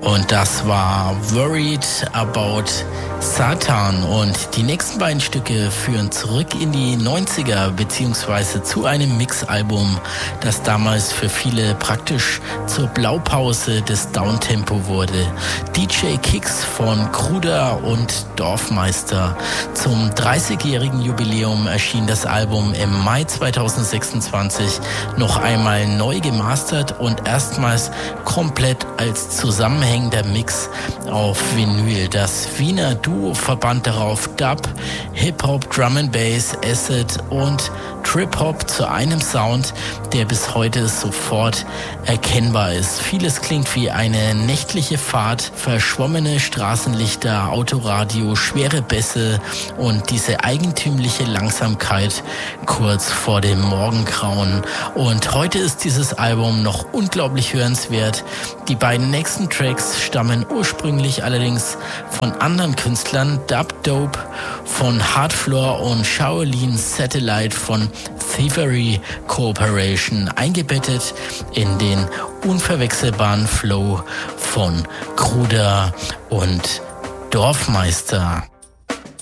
Und das war Worried About Satan. Und die nächsten beiden Stücke führen zurück in die 90er, beziehungsweise zu einem Mixalbum, das damals für viele praktisch zur Blaupause des Downtempo wurde. DJ Kicks von Kruder und Dorfmeister. Zum 30-jährigen Jubiläum erschien das Album im Mai 2026 noch einmal neu gemastert und erstmals komplett als zusammenhängender Mix auf Vinyl. Das Wiener Duo verband darauf Dub, Hip-Hop, Drum and Bass, Acid und Trip-Hop zu einem Sound, der bis heute sofort erkennbar ist. Vieles klingt wie eine nächtliche Fahrt, verschwommene Straßenlichter, Autoradio, schwere Bässe und diese eigentümliche Langsamkeit kurz vor dem Morgengrauen. Und heute ist dieses Album noch unglaublich hörenswert. Die beiden nächsten Tracks stammen ursprünglich allerdings von anderen Künstlern, Dub Dope von Hardfloor und Shaolin Satellite von Thievery Corporation, eingebettet in den unverwechselbaren Flow von Kruder und Dorfmeister.